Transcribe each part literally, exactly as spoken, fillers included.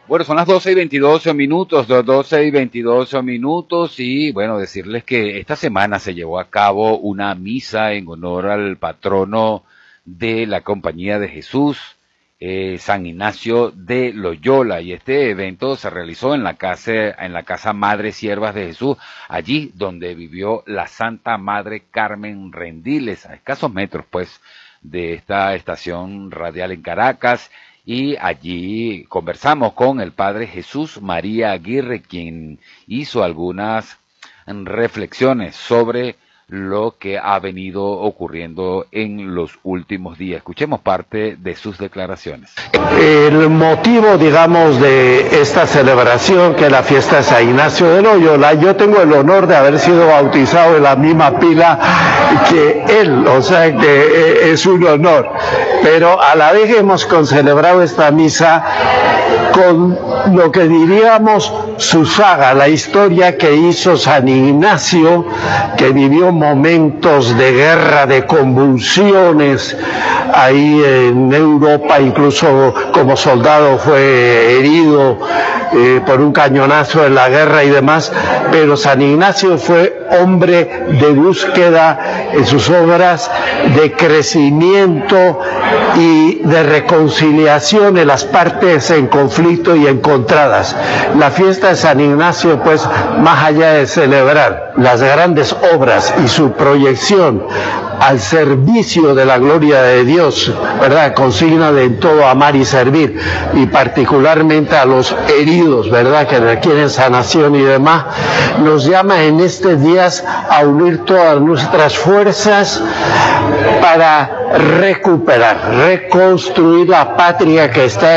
Bueno, son las doce y veintidós minutos, do- doce y veintidós minutos y bueno, decirles que esta semana se llevó a cabo una misa en honor al patrono de la Compañía de Jesús, eh, San Ignacio de Loyola, y este evento se realizó en la casa, en la casa Madre Siervas de Jesús, allí donde vivió la Santa Madre Carmen Rendiles, a escasos metros pues de esta estación radial en Caracas. Y allí conversamos con el padre Jesús María Aguirre, quien hizo algunas reflexiones sobre lo que ha venido ocurriendo en los últimos días. Escuchemos parte de sus declaraciones. El motivo, digamos, de esta celebración, que es la fiesta de San Ignacio de Loyola, yo tengo el honor de haber sido bautizado en la misma pila que él, o sea que es un honor, pero a la vez hemos concelebrado esta misa con lo que diríamos su saga, la historia que hizo San Ignacio, que vivió momentos de guerra, de convulsiones ahí en Europa, incluso como soldado fue herido eh, por un cañonazo en la guerra y demás, pero San Ignacio fue hombre de búsqueda en sus obras, de crecimiento y de reconciliación en las partes en conflicto y encontradas. La fiesta de San Ignacio, pues, más allá de celebrar las grandes obras y su proyección al servicio de la gloria de Dios, ¿verdad? Consigna de en todo amar y servir, y particularmente a los heridos, ¿verdad? Que requieren sanación y demás, nos llama en estos días a unir todas nuestras fuerzas para recuperar, reconstruir la patria que está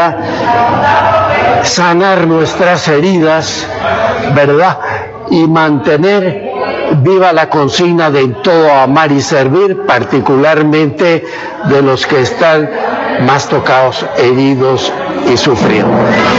herida, sanar nuestras heridas, ¿verdad? Y mantener viva la consigna de en todo amar y servir, particularmente de los que están más tocados, heridos y sufriendo.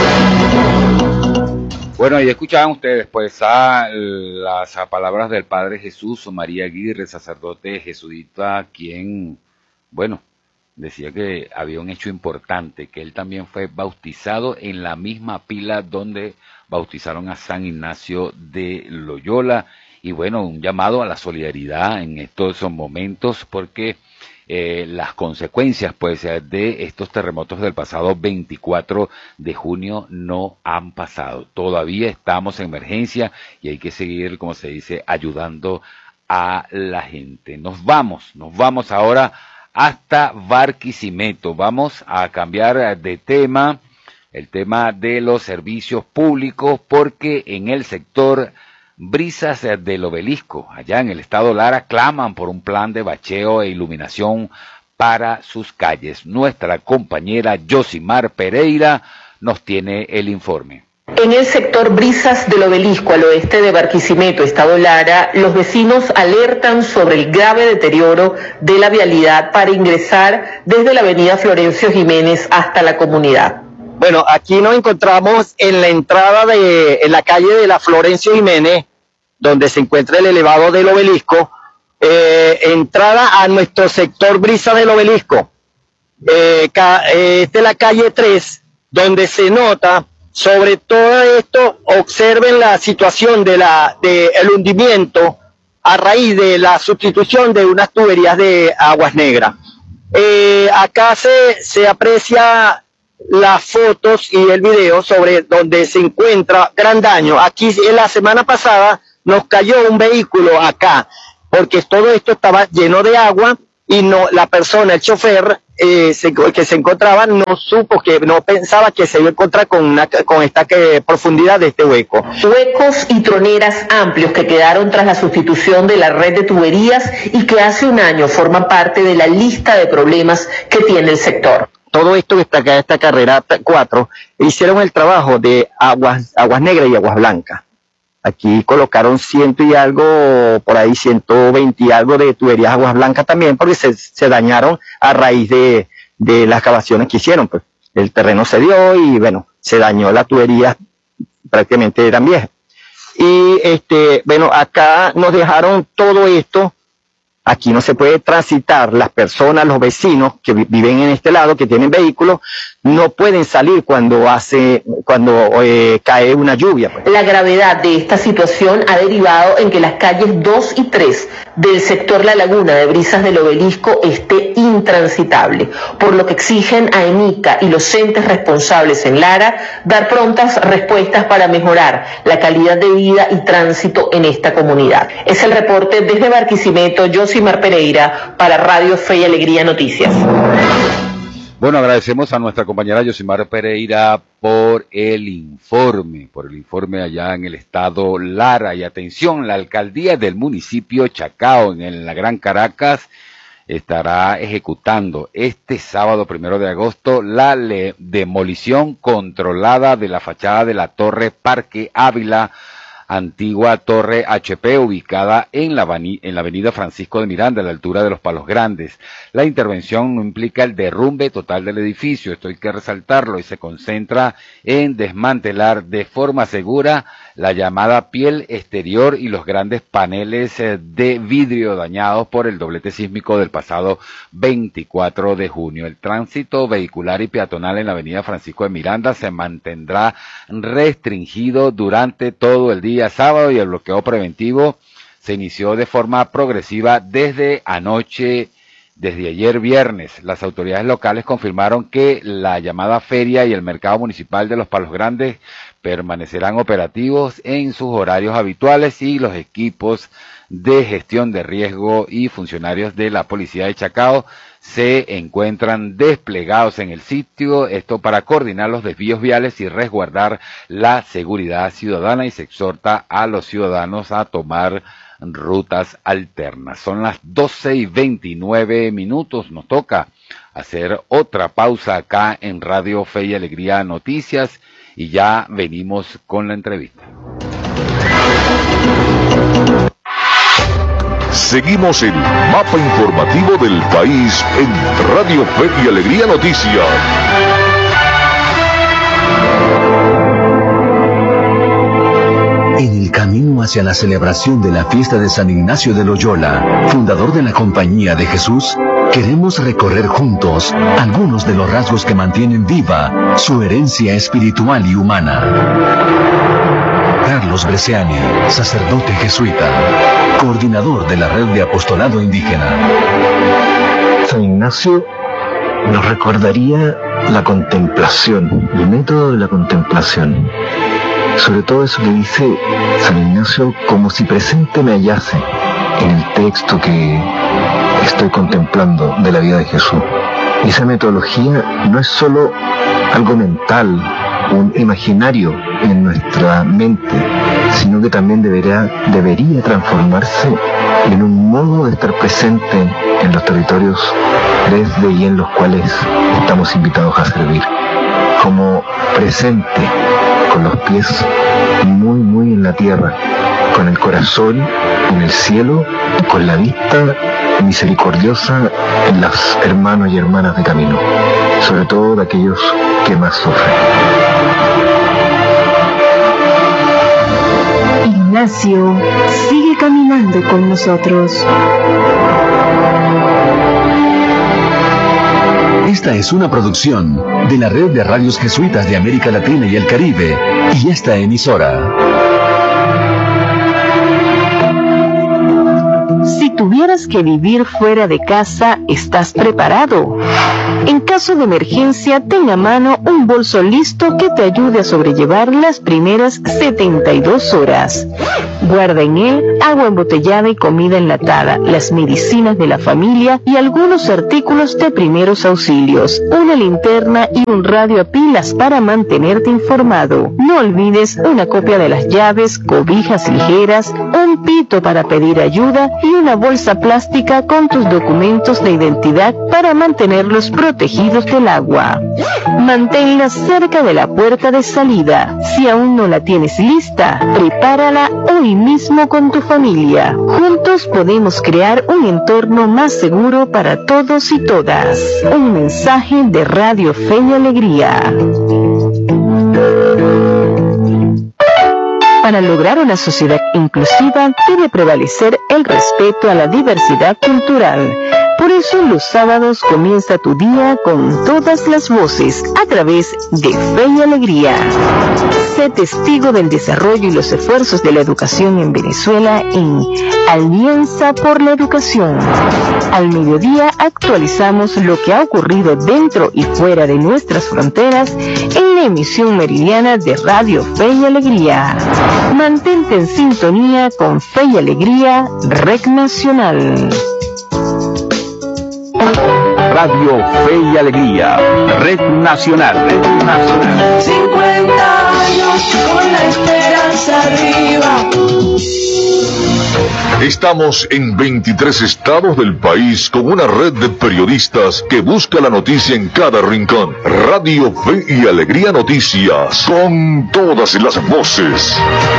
Bueno, y escuchaban ustedes pues a las a palabras del padre Jesús María Aguirre, sacerdote jesuita, quien, bueno, decía que había un hecho importante, que él también fue bautizado en la misma pila donde bautizaron a San Ignacio de Loyola. Y bueno, un llamado a la solidaridad en estos momentos, porque eh, las consecuencias pues de estos terremotos del pasado veinticuatro de junio no han pasado. Todavía estamos en emergencia y hay que seguir, como se dice, ayudando a la gente. Nos vamos, nos vamos ahora hasta Barquisimeto. Vamos a cambiar de tema, el tema de los servicios públicos, porque en el sector Brisas del Obelisco, allá en el estado Lara, claman por un plan de bacheo e iluminación para sus calles. Nuestra compañera Yosimar Pereira nos tiene el informe. En el sector Brisas del Obelisco, al oeste de Barquisimeto, estado Lara, los vecinos alertan sobre el grave deterioro de la vialidad para ingresar desde la avenida Florencio Jiménez hasta la comunidad. Bueno, aquí nos encontramos en la entrada de en la calle de la Florencio Jiménez, donde se encuentra el elevado del Obelisco, eh, entrada a nuestro sector Brisa del Obelisco. Eh, ca, eh, esta es la calle tres, donde se nota sobre todo esto. Observen la situación de la de el hundimiento a raíz de la sustitución de unas tuberías de aguas negras. Eh, acá se, se aprecia las fotos y el video sobre donde se encuentra gran daño. Aquí en la semana pasada nos cayó un vehículo acá, porque todo esto estaba lleno de agua y no la persona, el chofer eh, se, que se encontraba, no supo, que no pensaba que se iba a encontrar con, una, con esta que, profundidad de este hueco. Huecos y troneras amplios que quedaron tras la sustitución de la red de tuberías y que hace un año forman parte de la lista de problemas que tiene el sector. Todo esto que está acá, esta carrera cuatro, hicieron el trabajo de aguas, aguas negras y aguas blancas. Aquí colocaron ciento y algo, por ahí ciento veinte y algo de tuberías aguas blancas también, porque se, se dañaron a raíz de, de las excavaciones que hicieron. Pues el terreno se dio y bueno, se dañó la tubería, prácticamente eran viejas. Y este, bueno, acá nos dejaron todo esto. Aquí no se puede transitar, las personas, los vecinos que viven en este lado, que tienen vehículos, no pueden salir cuando hace cuando eh, cae una lluvia, pues. La gravedad de esta situación ha derivado en que las calles dos y tres del sector La Laguna de Brisas del Obelisco esté intransitable, por lo que exigen a EMICA y los entes responsables en Lara dar prontas respuestas para mejorar la calidad de vida y tránsito en esta comunidad. Es el reporte desde Barquisimeto, Yosimar Pereira, para Radio Fe y Alegría Noticias. Bueno, agradecemos a nuestra compañera Yosimar Pereira por el informe, por el informe allá en el estado Lara. Y atención, la alcaldía del municipio Chacao, en la Gran Caracas, estará ejecutando este sábado primero de agosto la demolición controlada de la fachada de la Torre Parque Ávila, antigua Torre H P, ubicada en la, en la avenida Francisco de Miranda, a la altura de los Palos Grandes. La intervención no implica el derrumbe total del edificio, esto hay que resaltarlo, y se concentra en desmantelar de forma segura la llamada piel exterior y los grandes paneles de vidrio dañados por el doblete sísmico del pasado veinticuatro de junio. El tránsito vehicular y peatonal en la avenida Francisco de Miranda se mantendrá restringido durante todo el día sábado, y el bloqueo preventivo se inició de forma progresiva desde anoche, desde ayer viernes. Las autoridades locales confirmaron que la llamada feria y el mercado municipal de los Palos Grandes permanecerán operativos en sus horarios habituales, y los equipos de gestión de riesgo y funcionarios de la policía de Chacao se encuentran desplegados en el sitio, esto para coordinar los desvíos viales y resguardar la seguridad ciudadana, y se exhorta a los ciudadanos a tomar rutas alternas. Son las doce y veintinueve minutos, nos toca hacer otra pausa acá en Radio Fe y Alegría Noticias, y ya venimos con la entrevista. Seguimos el mapa informativo del país en Radio Fe y Alegría Noticias. En el camino hacia la celebración de la fiesta de San Ignacio de Loyola, fundador de la Compañía de Jesús, queremos recorrer juntos algunos de los rasgos que mantienen viva su herencia espiritual y humana. Carlos Bresciani, sacerdote jesuita, coordinador de la Red de Apostolado Indígena. San Ignacio nos recordaría la contemplación, el método de la contemplación. Sobre todo eso que dice San Ignacio, como si presente me hallase en el texto que estoy contemplando de la vida de Jesús. Y esa metodología no es solo algo mental, un imaginario en nuestra mente, sino que también debería, debería transformarse en un modo de estar presente en los territorios desde y en los cuales estamos invitados a servir, como presente, con los pies muy muy en la tierra, con el corazón en el cielo y con la vista misericordiosa en los hermanos y hermanas de camino, sobre todo de aquellos que más sufren. Ignacio sigue caminando con nosotros. Esta es una producción de la Red de Radios Jesuitas de América Latina y el Caribe, y esta emisora. Si tuvieras que vivir fuera de casa, ¿estás preparado? En caso de emergencia, ten a mano un bolso listo que te ayude a sobrellevar las primeras setenta y dos horas. Guarda en él agua embotellada y comida enlatada, las medicinas de la familia y algunos artículos de primeros auxilios, una linterna y un radio a pilas para mantenerte informado. No olvides una copia de las llaves, cobijas ligeras, un pito para pedir ayuda y una bolsa plástica con tus documentos de identidad para mantenerlos protegidos del agua. Manténla cerca de la puerta de salida. Si aún no la tienes lista, prepárala hoy mismo con tu familia. Juntos podemos crear un entorno más seguro para todos y todas. Un mensaje de Radio Fe y Alegría. Para lograr una sociedad inclusiva debe prevalecer el respeto a la diversidad cultural. Por eso los sábados comienza tu día con todas las voces a través de Fe y Alegría. Sé testigo del desarrollo y los esfuerzos de la educación en Venezuela en Alianza por la Educación. Al mediodía actualizamos lo que ha ocurrido dentro y fuera de nuestras fronteras en la emisión meridiana de Radio Fe y Alegría. Mantente en sintonía con Fe y Alegría, Red Nacional. Radio Fe y Alegría, Red Nacional. Red Nacional. cincuenta años con la esperanza arriba. Estamos en veintitrés estados del país con una red de periodistas que busca la noticia en cada rincón. Radio Fe y Alegría Noticias, con todas las voces.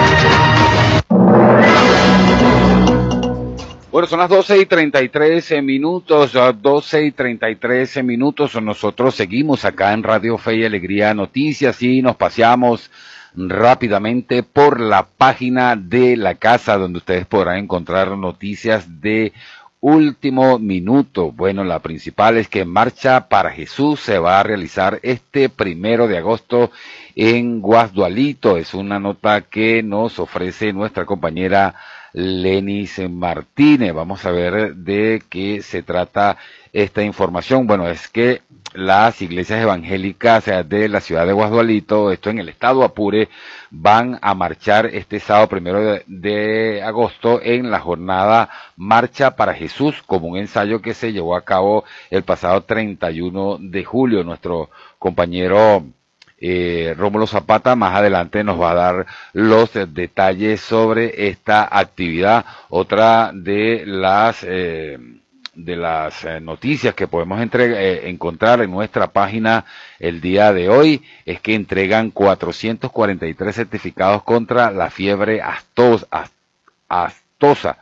Bueno, son las doce y treinta y tres minutos, doce y treinta y tres minutos. Nosotros seguimos acá en Radio Fe y Alegría Noticias y nos paseamos rápidamente por la página de la casa donde ustedes podrán encontrar noticias de último minuto. Bueno, la principal es que Marcha para Jesús se va a realizar este primero de agosto en Guasdualito. Es una nota que nos ofrece nuestra compañera Lenis Martínez. Vamos a ver de qué se trata esta información. Bueno, es que las iglesias evangélicas de la ciudad de Guasdualito, esto en el estado Apure, van a marchar este sábado primero de, de agosto en la jornada Marcha para Jesús, como un ensayo que se llevó a cabo el pasado treinta y uno de julio. Nuestro compañero Eh, Rómulo Zapata más adelante nos va a dar los eh, detalles sobre esta actividad. Otra de las eh, de las eh, noticias que podemos entre, eh, encontrar en nuestra página el día de hoy es que entregan cuatrocientos cuarenta y tres certificados contra la fiebre astos, ast, astosa.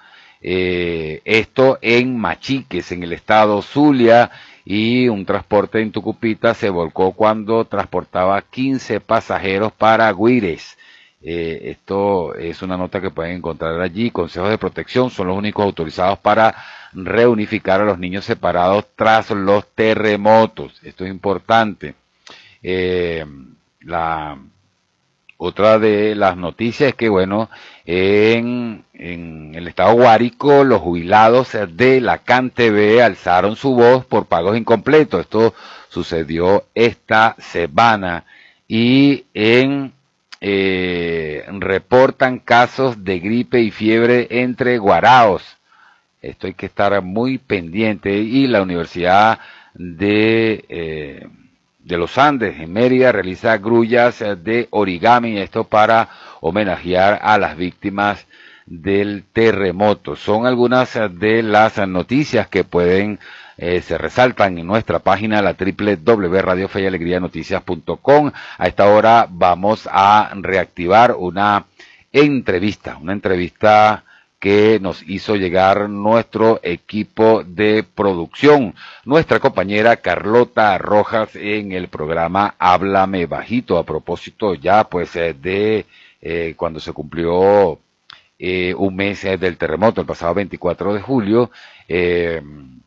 Eh, esto en Machiques, en el estado Zulia. Y un transporte en Tucupita se volcó cuando transportaba quince pasajeros para Guires. Eh, esto es una nota que pueden encontrar allí. Consejos de protección son los únicos autorizados para reunificar a los niños separados tras los terremotos. Esto es importante. Eh, la otra de las noticias es que, bueno, en, en el estado Guárico, los jubilados de la CanTV alzaron su voz por pagos incompletos. Esto sucedió esta semana. Y en eh, reportan casos de gripe y fiebre entre guaraos. Esto hay que estar muy pendiente. Y la Universidad de... Eh, de los Andes en Mérida realiza grullas de origami, esto para homenajear a las víctimas del terremoto. Son algunas de las noticias que pueden eh, se resaltan en nuestra página, la doble u doble u doble u punto radio fe y alegría noticias punto com. A esta hora vamos a reactivar una entrevista, una entrevista que nos hizo llegar nuestro equipo de producción, nuestra compañera Carlota Rojas en el programa Háblame Bajito, a propósito ya pues eh, de eh, cuando se cumplió eh, un mes eh, del terremoto, el pasado veinticuatro de julio, eh,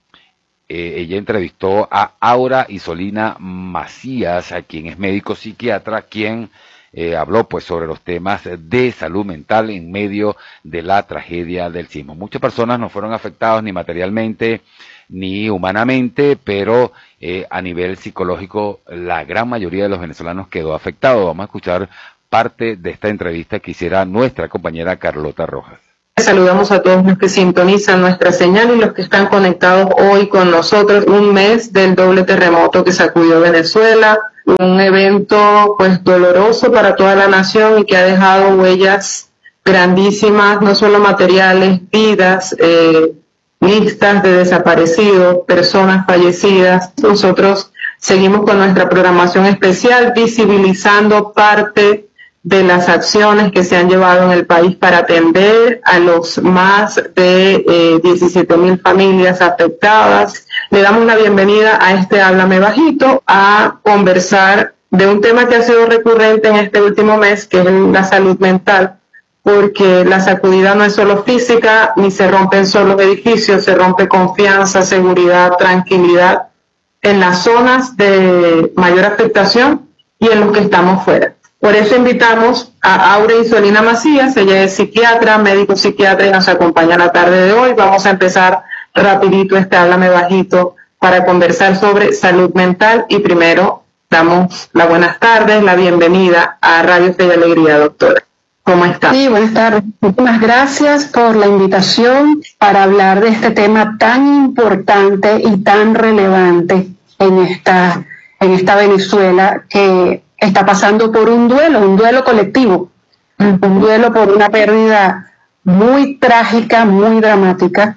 eh, ella entrevistó a Aura Isolina Macías, a quien es médico psiquiatra, quien Eh, habló pues sobre los temas de salud mental en medio de la tragedia del sismo. Muchas personas no fueron afectadas ni materialmente ni humanamente, pero eh, a nivel psicológico la gran mayoría de los venezolanos quedó afectado. Vamos a escuchar parte de esta entrevista que hiciera nuestra compañera Carlota Rojas. Saludamos a todos los que sintonizan nuestra señal y los que están conectados hoy con nosotros. Un mes del doble terremoto que sacudió Venezuela, un evento pues doloroso para toda la nación y que ha dejado huellas grandísimas, no solo materiales, vidas, eh, listas de desaparecidos, personas fallecidas. Nosotros seguimos con nuestra programación especial, visibilizando parte de las acciones que se han llevado en el país para atender a los más de eh, diecisiete mil familias afectadas. Le damos la bienvenida a este Háblame Bajito a conversar de un tema que ha sido recurrente en este último mes, que es la salud mental, porque la sacudida no es solo física, ni se rompen solo edificios, se rompe confianza, seguridad, tranquilidad en las zonas de mayor afectación y en los que estamos fuera. Por eso invitamos a Aura Isolina Macías, ella es psiquiatra, médico psiquiatra y nos acompaña la tarde de hoy. Vamos a empezar rapidito este Háblame Bajito para conversar sobre salud mental y primero damos las buenas tardes, la bienvenida a Radio Fe y Alegría, doctora. ¿Cómo está? Sí, buenas tardes. Muchísimas gracias por la invitación para hablar de este tema tan importante y tan relevante en esta, en esta Venezuela que está pasando por un duelo, un duelo colectivo, un duelo por una pérdida muy trágica, muy dramática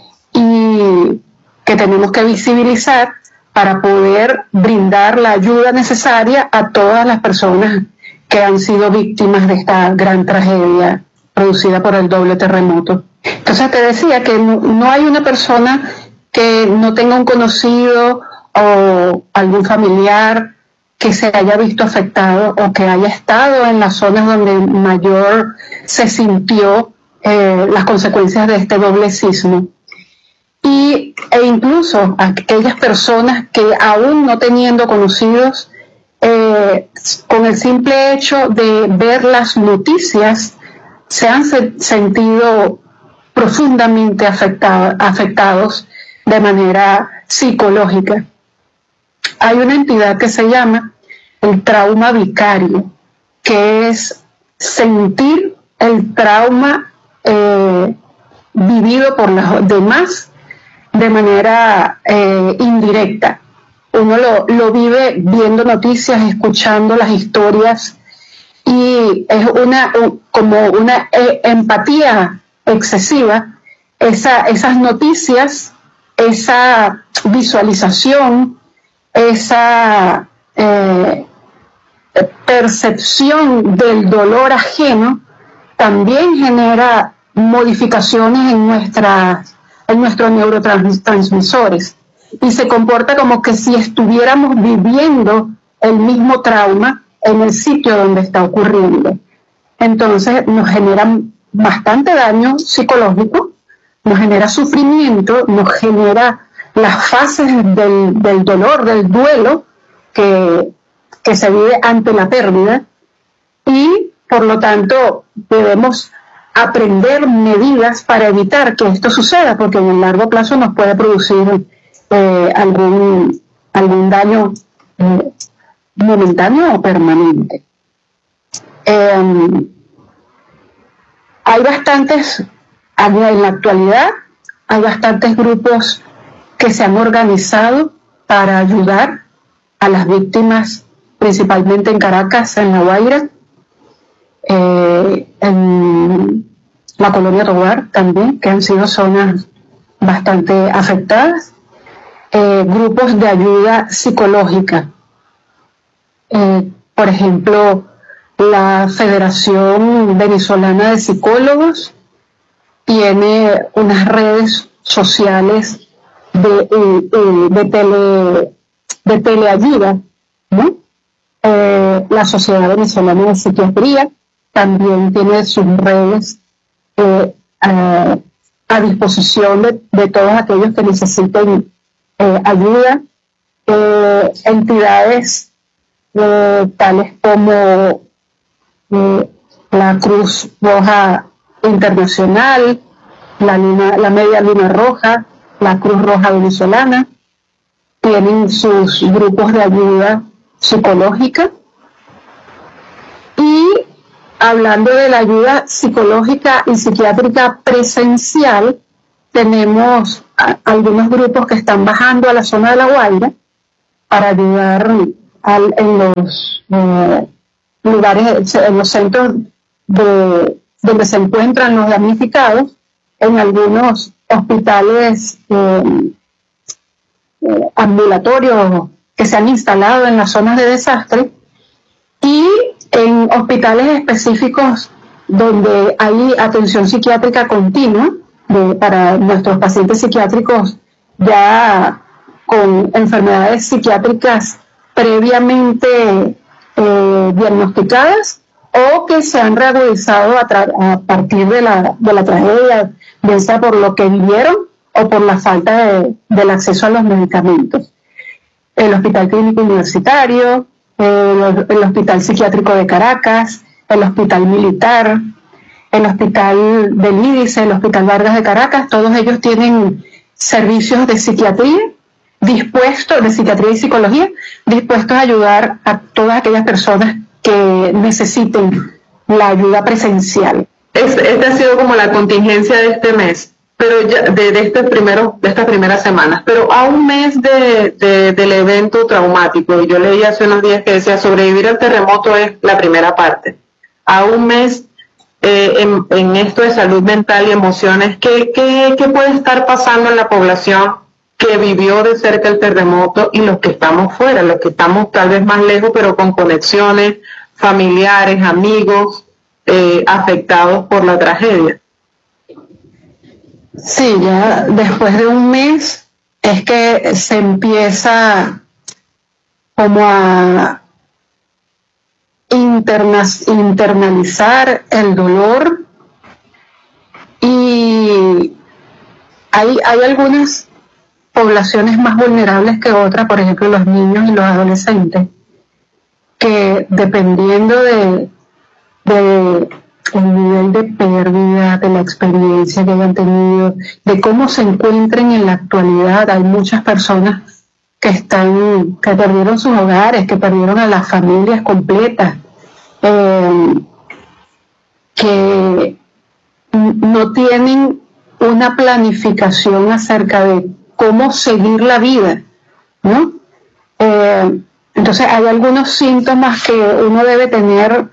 y que tenemos que visibilizar para poder brindar la ayuda necesaria a todas las personas que han sido víctimas de esta gran tragedia producida por el doble terremoto. Entonces te decía que no, no hay una persona que no tenga un conocido o algún familiar que se haya visto afectado o que haya estado en las zonas donde mayor se sintió eh, las consecuencias de este doble sismo. Y, e incluso aquellas personas que aún no teniendo conocidos, Eh, con el simple hecho de ver las noticias, se han se sentido profundamente afectado, afectados de manera psicológica. Hay una entidad que se llama el trauma vicario, que es sentir el trauma eh, vivido por los demás de manera eh, indirecta. Uno lo, lo vive viendo noticias, escuchando las historias y es una como una eh, empatía excesiva. Esa, esas noticias, esa visualización, esa eh, percepción del dolor ajeno también genera modificaciones en, nuestra, en nuestros neurotransmisores. Y se comporta como que si estuviéramos viviendo el mismo trauma en el sitio donde está ocurriendo. Entonces nos genera bastante daño psicológico, nos genera sufrimiento, nos genera las fases del, del dolor, del duelo que, que se vive ante la pérdida y por lo tanto debemos aprender medidas para evitar que esto suceda, porque en el largo plazo nos puede producir Eh, algún, algún daño eh, momentáneo o permanente. Eh, hay bastantes, en la actualidad, hay bastantes grupos que se han organizado para ayudar a las víctimas, principalmente en Caracas, en La Guaira, eh, en la colonia Tobar también, que han sido zonas bastante afectadas. Eh, grupos de ayuda psicológica. Eh, por ejemplo, la Federación Venezolana de Psicólogos tiene unas redes sociales de, de, de, tele, de teleayuda, ¿no? Eh, la Sociedad Venezolana de Psiquiatría también tiene sus redes eh, a, a disposición de, de todos aquellos que necesiten Eh, ayuda, eh, entidades eh, tales como eh, la Cruz Roja Internacional, la, luna, la Media Luna Roja, la Cruz Roja Venezolana, tienen sus grupos de ayuda psicológica. Y hablando de la ayuda psicológica y psiquiátrica presencial, tenemos a, algunos grupos que están bajando a la zona de La Guaira para ayudar al, en los eh, lugares, en los centros de, donde se encuentran los damnificados, en algunos hospitales eh, eh, ambulatorios que se han instalado en las zonas de desastre y en hospitales específicos donde hay atención psiquiátrica continua de, para nuestros pacientes psiquiátricos ya con enfermedades psiquiátricas previamente eh, diagnosticadas o que se han reagudizado a, a partir de la, de la tragedia, bien sea por lo que vivieron o por la falta de, del acceso a los medicamentos. El Hospital Clínico Universitario, el, el Hospital Psiquiátrico de Caracas, el Hospital Militar, el Hospital del Ídice, el Hospital Vargas de Caracas, todos ellos tienen servicios de psiquiatría dispuestos, de psiquiatría y psicología, dispuestos a ayudar a todas aquellas personas que necesiten la ayuda presencial. Este, este ha sido como la contingencia de este mes, pero ya, de, de, este primero, de estas primeras semanas, pero a un mes de, de, del evento traumático, yo leí hace unos días que decía sobrevivir al terremoto es la primera parte, a un mes eh, en, en esto de salud mental y emociones, ¿qué, qué, qué puede estar pasando en la población que vivió de cerca el terremoto y los que estamos fuera, los que estamos tal vez más lejos, pero con conexiones familiares, amigos, eh, afectados por la tragedia? Sí, ya después de un mes es que se empieza como a interna internalizar el dolor, y hay, hay algunas poblaciones más vulnerables que otras, por ejemplo los niños y los adolescentes, que dependiendo de, de el nivel de pérdida, de la experiencia que hayan tenido, de cómo se encuentren en la actualidad, hay muchas personas que están, que perdieron sus hogares, que perdieron a las familias completas, eh, que no tienen una planificación acerca de cómo seguir la vida, ¿no? Eh, entonces hay algunos síntomas que uno debe tener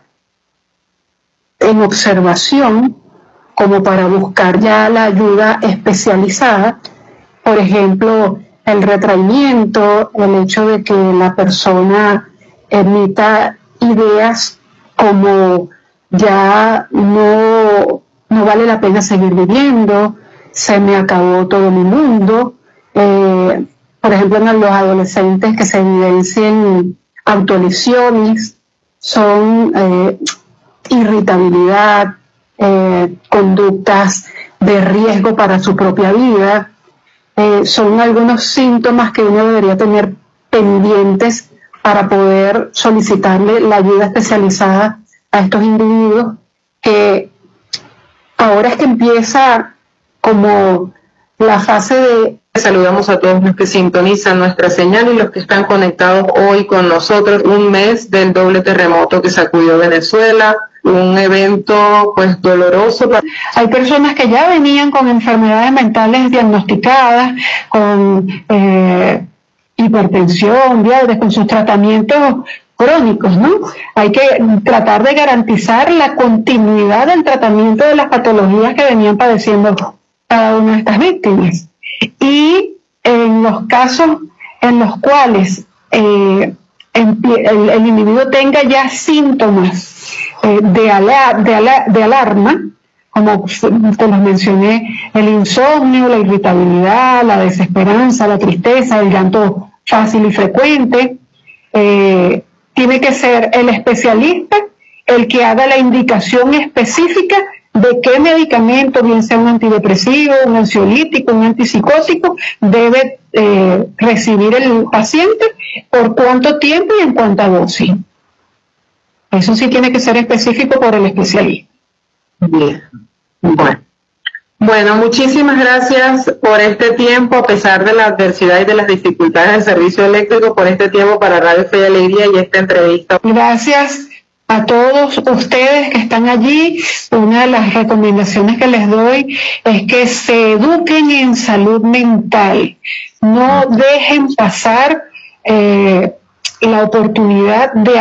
en observación como para buscar ya la ayuda especializada. Por ejemplo, el retraimiento, el hecho de que la persona emita ideas como ya no, no vale la pena seguir viviendo, se me acabó todo mi mundo. Eh, por ejemplo, en los adolescentes que se evidencian autolesiones, son eh, irritabilidad, eh, conductas de riesgo para su propia vida, eh, son algunos síntomas que uno debería tener pendientes para poder solicitarle la ayuda especializada a estos individuos, que ahora es que empieza como la fase de... Saludamos a todos los que sintonizan nuestra señal y los que están conectados hoy con nosotros. Un mes del doble terremoto que sacudió Venezuela, un evento pues doloroso. Hay personas que ya venían con enfermedades mentales diagnosticadas, con eh, hipertensión, diabetes, con sus tratamientos crónicos, ¿no? Hay que tratar de garantizar la continuidad del tratamiento de las patologías que venían padeciendo cada una de estas víctimas. Y en los casos en los cuales eh, el, el individuo tenga ya síntomas eh, de, ala, de, ala, de alarma, como te los mencioné, el insomnio, la irritabilidad, la desesperanza, la tristeza, el llanto fácil y frecuente, eh, tiene que ser el especialista el que haga la indicación específica de qué medicamento, bien sea un antidepresivo, un ansiolítico, un antipsicótico, debe eh, recibir el paciente, por cuánto tiempo y en cuánta dosis. Eso sí tiene que ser específico por el especialista. Bien. Bueno. Bueno, muchísimas gracias por este tiempo, a pesar de la adversidad y de las dificultades del servicio eléctrico, por este tiempo para Radio Fe y Alegría y esta entrevista. Gracias a todos ustedes que están allí. Una de las recomendaciones que les doy es que se eduquen en salud mental. No dejen pasar eh, la oportunidad de